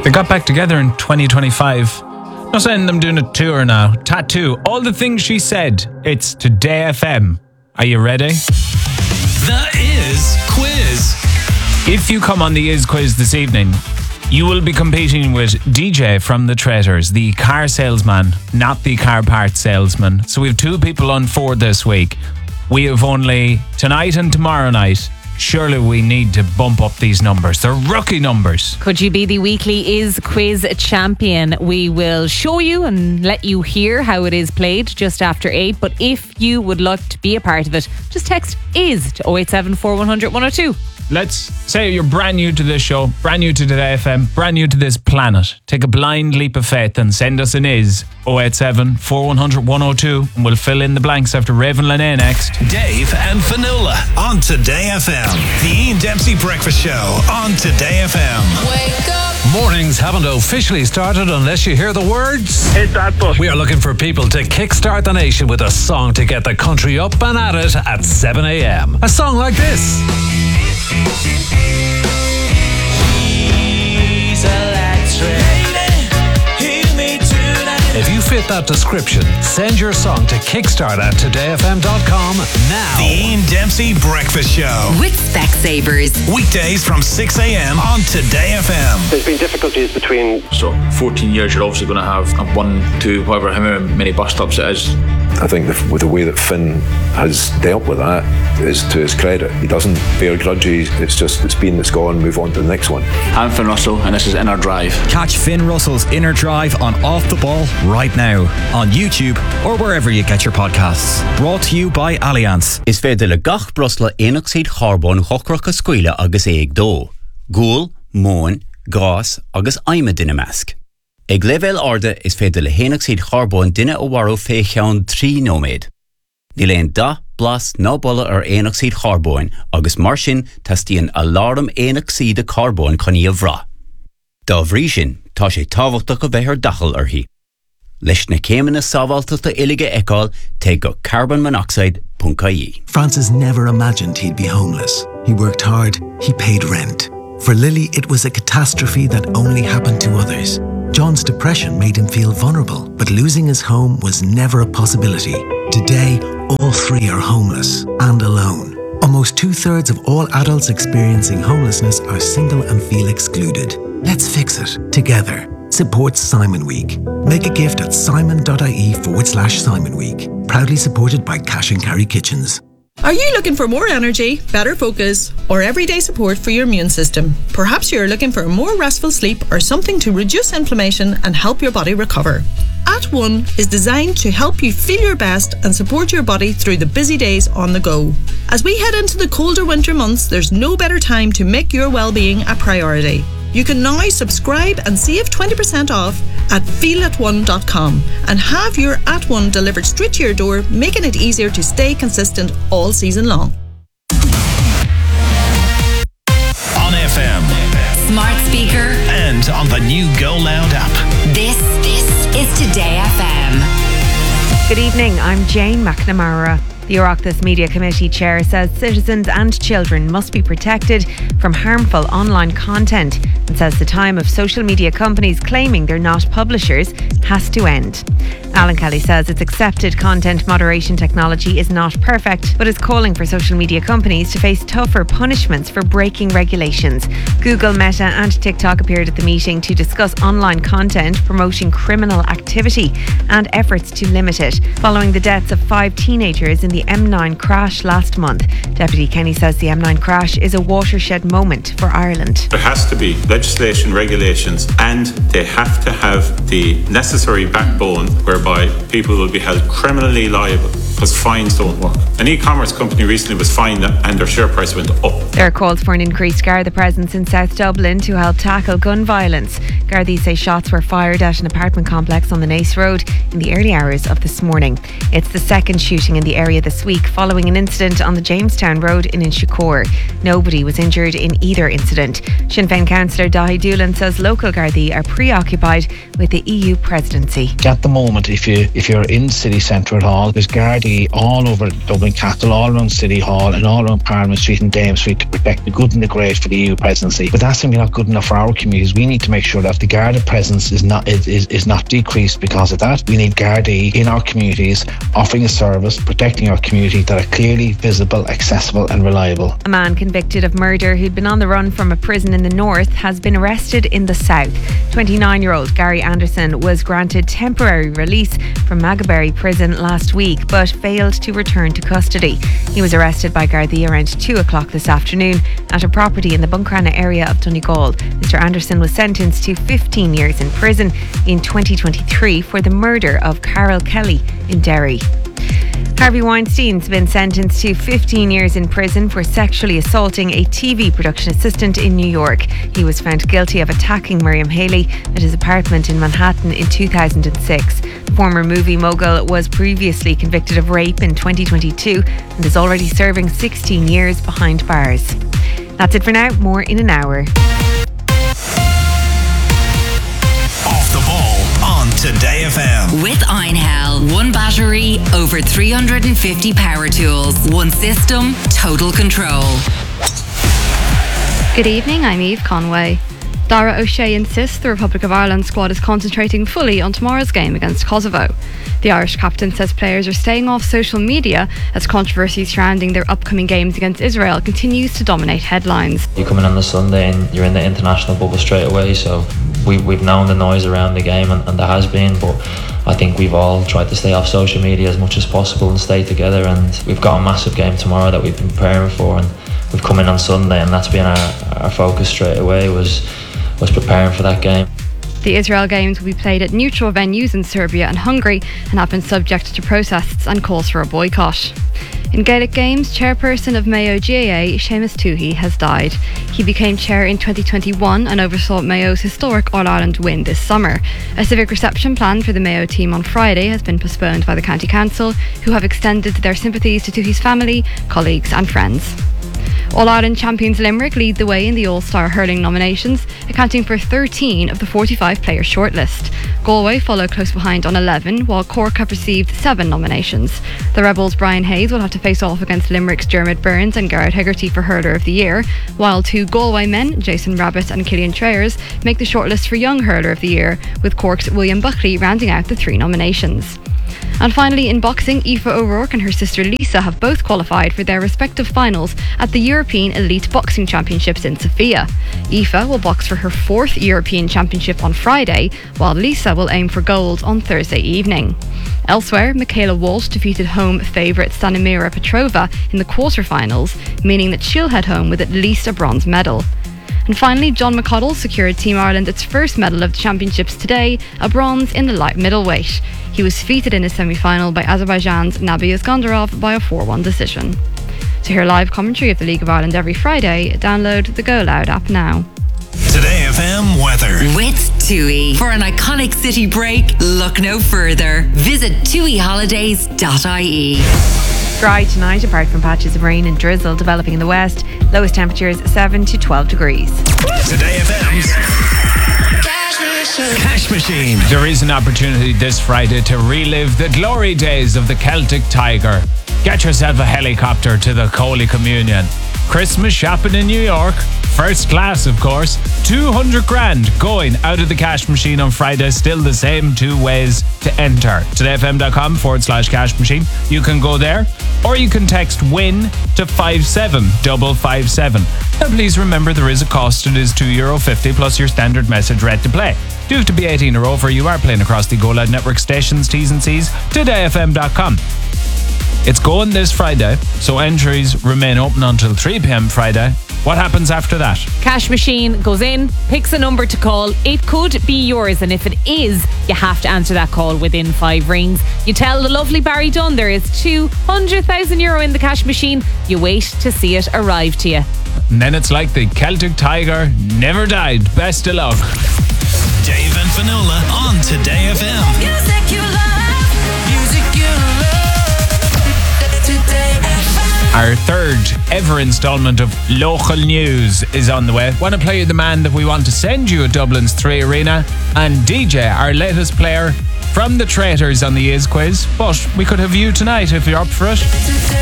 They got back together in 2025. Not saying them doing a tour now. Tattoo. All the things she said. It's Today FM. Are you ready? The Is Quiz. If you come on the Is Quiz this evening, you will be competing with DJ from The Traitors, the car salesman, not the car parts salesman. So we have two people on for this week. We have only tonight and tomorrow night. Surely we need to bump up these numbers. They're rookie numbers. Could you be the weekly Is Quiz champion? We will show you and let you hear how it is played just after 8. But if you would like to be a part of it, just text IS to 087 4100 102. Let's say you're brand new to this show, brand new to Today FM, brand new to this planet. Take a blind leap of faith and send us an IS 087 4100 102 and we'll fill in the blanks after Raven Lene next. Dave and Fionnuala on Today FM. The Ian Dempsey Breakfast Show on Today FM. Wake up. Mornings haven't officially started unless you hear the words. Hit that bus. We are looking for people to kickstart the nation with a song to get the country up and at it at 7 a.m. A song like this. If you fit that description, send your song to kickstart at todayfm.com now. The Ian Dempsey Breakfast Show. With Specsavers. Weekdays from 6 a.m. on Today FM. There's been difficulties between... So 14 years you're obviously going to have a 1, 2, however many bus stops it is. I think with the way that Finn has dealt with that is to his credit. He doesn't bear grudges. It's been, it's gone, move on to the next one. I'm Finn Russell and this is Inner Drive. Catch Finn Russell's Inner Drive on Off the Ball right now on YouTube or wherever you get your podcasts. Brought to you by Allianz. Is féidir le gach brosla éoxid charbon chocrach a scuile agus éag dó. Gúil, móin, gás agus aime duine measc. Ag level arde is féidir le héoxid charbon duine ó waró fécheann 3 nóméid. Ní léon da blas ná bolla éoxid charbon agus mar sin tastíonn alarm éoxide carbon chuní a bhrá. Dá bhrí sin tá sé tábhachtach go bheith ar dachal arthaí. Leis na céimena sábháilteachta uilige eáil take go carbonmonoxide.ie. Francis never imagined he'd be homeless. He worked hard, he paid rent. For Lily, it was a catastrophe that only happened to others. John's depression made him feel vulnerable, but losing his home was never a possibility. Today, all three are homeless and alone. Almost 2/3 of all adults experiencing homelessness are single and feel excluded. Let's fix it together. Support Simon Week. Make a gift at simon.ie/Simon Week. Proudly supported by Cash and Carry Kitchens. Are you looking for more energy, better focus, or everyday support for your immune system? Perhaps you're looking for more restful sleep or something to reduce inflammation and help your body recover. At1 is designed to help you feel your best and support your body through the busy days on the go. As we head into the colder winter months, there's no better time to make your well-being a priority. You can now subscribe and save 20% off at feelat1.com and have your At1 delivered straight to your door, making it easier to stay consistent all season long. On FM. Smart speaker. And on the new Go Loud app. This is Today FM. Good evening, I'm Jane McNamara. The Oireachtas Media Committee Chair says citizens and children must be protected from harmful online content and says the time of social media companies claiming they're not publishers has to end. Alan Kelly says it's accepted content moderation technology is not perfect, but is calling for social media companies to face tougher punishments for breaking regulations. Google, Meta and TikTok appeared at the meeting to discuss online content promoting criminal activity and efforts to limit it, following the deaths of 5 teenagers in the M9 crash last month. Deputy Kenny says the M9 crash is a watershed moment for Ireland. There has to be legislation, regulations, and they have to have the necessary backbone whereby people will be held criminally liable because fines don't work. An e-commerce company recently was fined and their share price went up. There are calls for an increased Garda presence in South Dublin to help tackle gun violence. Gardaí say shots were fired at an apartment complex on the Nace Road in the early hours of this morning. It's the second shooting in the area this week following an incident on the Jamestown Road in Inchicore. Nobody was injured in either incident. Sinn Féin councillor Dahi Doolan says local Gardaí are preoccupied with the EU presidency. At the moment, if you're in city centre at all, there's Gardaí be all over Dublin Castle, all around City Hall and all around Parliament Street and Dame Street to protect the good and the great for the EU presidency. But that's simply not good enough for our communities. We need to make sure that the Garda presence is not decreased because of that. We need Gardaí in our communities offering a service, protecting our community that are clearly visible, accessible and reliable. A man convicted of murder who'd been on the run from a prison in the north has been arrested in the south. 29-year-old Gary Anderson was granted temporary release from Magaberry prison last week but failed to return to custody. He was arrested by Gardaí around 2 o'clock this afternoon at a property in the Buncrana area of Donegal. Mr. Anderson was sentenced to 15 years in prison in 2023 for the murder of Carol Kelly in Derry. Harvey Weinstein's been sentenced to 15 years in prison for sexually assaulting a TV production assistant in New York. He was found guilty of attacking Miriam Haley at his apartment in Manhattan in 2006. The former movie mogul was previously convicted of rape in 2022 and is already serving 16 years behind bars. That's it for now. More in an hour. Off the ball on Today FM. With Einhell, one battery, over 350 power tools, one system, total control. Good evening, I'm Eve Conway. Dara O'Shea insists the Republic of Ireland squad is concentrating fully on tomorrow's game against Kosovo. The Irish captain says players are staying off social media as controversy surrounding their upcoming games against Israel continues to dominate headlines. You come in on the Sunday and you're in the international bubble straight away, so we've known the noise around the game and there has been, but I think we've all tried to stay off social media as much as possible and stay together, and we've got a massive game tomorrow that we've been preparing for, and we've come in on Sunday and that's been our focus straight away was preparing for that game. The Israel games will be played at neutral venues in Serbia and Hungary and have been subject to protests and calls for a boycott. In Gaelic Games, chairperson of Mayo GAA, Seamus Toohey, has died. He became chair in 2021 and oversaw Mayo's historic All-Ireland win this summer. A civic reception planned for the Mayo team on Friday has been postponed by the County Council, who have extended their sympathies to Toohey's family, colleagues and friends. All-Ireland champions Limerick lead the way in the All-Star hurling nominations, accounting for 13 of the 45-player shortlist. Galway follow close behind on 11, while Cork have received 7 nominations. The Rebels' Brian Hayes will have to face off against Limerick's Dermot Burns and Garrett Hegarty for Hurler of the Year, while 2 Galway men, Jason Rabbit and Killian Trayers, make the shortlist for Young Hurler of the Year, with Cork's William Buckley rounding out the 3 nominations. And finally, in boxing, Aoife O'Rourke and her sister Lisa have both qualified for their respective finals at the European Elite Boxing Championships in Sofia. Aoife will box for her 4th European Championship on Friday, while Lisa will aim for gold on Thursday evening. Elsewhere, Michaela Walsh defeated home favourite Stanimira Petrova in the quarterfinals, meaning that she'll head home with at least a bronze medal. And finally, John McConnell secured Team Ireland its first medal of the championships today, a bronze in the light middleweight. He was defeated in his semi-final by Azerbaijan's Nabi Iskandarov by a 4-1 decision. To hear live commentary of the League of Ireland every Friday, download the Go Loud app now. Today FM weather. With TUI. For an iconic city break, look no further. Visit tuiholidays.ie. Dry tonight, apart from patches of rain and drizzle developing in the west. Lowest temperatures 7 to 12 degrees. Today FM's Cash Machine. There is an opportunity this Friday to relive the glory days of the Celtic Tiger. Get yourself a helicopter to the Holy Communion. Christmas shopping in New York. First class, of course. 200 grand going out of the cash machine on Friday. Still the same 2 ways to enter. todayfm.com/cash machine. You can go there, or you can text WIN to 57557. Now please remember there is a cost. It is €2.50 plus your standard message read to play. Do have to be 18 or over. You are playing across the Go Loud Network stations. T's and C's. todayfm.com. It's going this Friday, so entries remain open until 3 p.m. Friday. What happens after that? Cash machine goes in, picks a number to call. It could be yours, and if it is, you have to answer that call within 5 rings. You tell the lovely Barry Dunn there is €200,000 in the cash machine. You wait to see it arrive to you. And then it's like the Celtic Tiger never died. Best of luck. Dave and Finola on Today FM. Music you love. Music you love. Today FM. Our 3rd ever instalment of Local News is on the way. Want to play you the man that we want to send you at Dublin's 3 Arena, and DJ, our latest player, from the Traitors on the Is quiz, but we could have you tonight if you're up for it.